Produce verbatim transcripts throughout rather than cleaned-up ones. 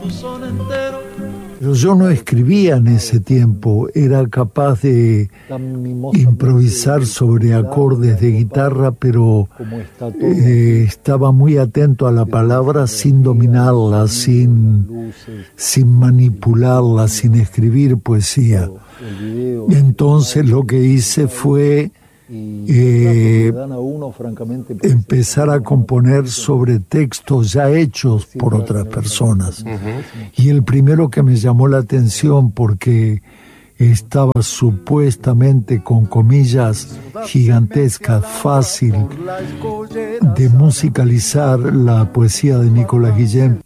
Pero yo no escribía en ese tiempo, era capaz de improvisar sobre acordes de guitarra, pero eh, estaba muy atento a la palabra sin dominarla, sin, sin manipularla, sin escribir poesía. Entonces lo que hice fue eh, empezar a componer sobre textos ya hechos por otras personas. Uh-huh. Y el primero que me llamó la atención porque estaba supuestamente, con comillas gigantescas, fácil de musicalizar, la poesía de Nicolás Guillén.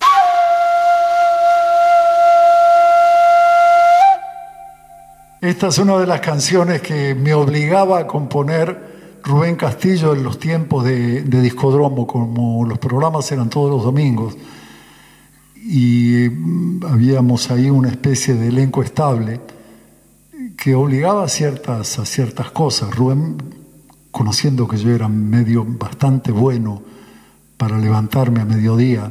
Esta es una de las canciones que me obligaba a componer Rubén Castillo en los tiempos de, de Discodromo, como los programas eran todos los domingos y habíamos ahí una especie de elenco estable que obligaba a ciertas, a ciertas cosas. Rubén, conociendo que yo era medio bastante bueno para levantarme a mediodía,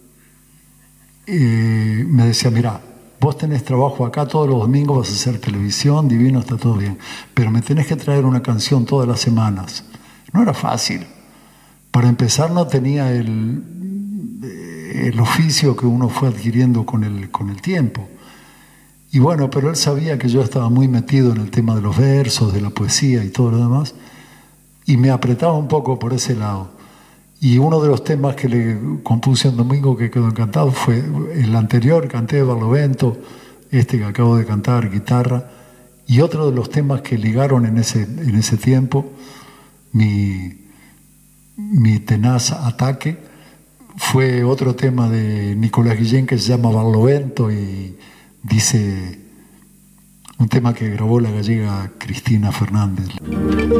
eh, me decía, mirá, vos tenés trabajo acá todos los domingos, vas a hacer televisión, divino, está todo bien, pero me tenés que traer una canción todas las semanas. No era fácil. Para empezar, no tenía el, el oficio que uno fue adquiriendo con el, con el tiempo. Y bueno, pero él sabía que yo estaba muy metido en el tema de los versos, de la poesía y todo lo demás, y me apretaba un poco por ese lado. Y uno de los temas que le compuse un domingo que quedó encantado fue el anterior, canté de Barlovento, este que acabo de cantar, guitarra, y otro de los temas que ligaron en ese, en ese tiempo mi, mi tenaz ataque fue otro tema de Nicolás Guillén que se llama Barlovento y dice un tema que grabó la gallega Cristina Fernández.